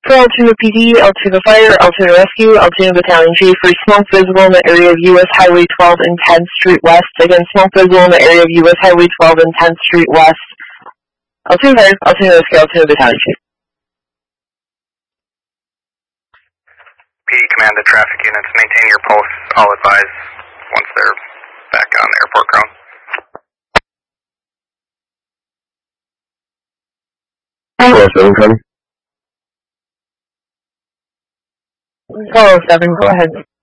For Altoona PD, Altoona Fire, Altoona Rescue, Altoona Battalion Chief, for smoke visible in the area of U.S. Highway 12 and 10th Street West. Again, smoke visible in the area of U.S. Highway 12 and 10th Street West. Altoona Fire, Altoona Rescue, Altoona Battalion Chief. PD command to traffic units, maintain your posts, I'll advise once they're back on the airport ground. 407 coming. 407, go ahead.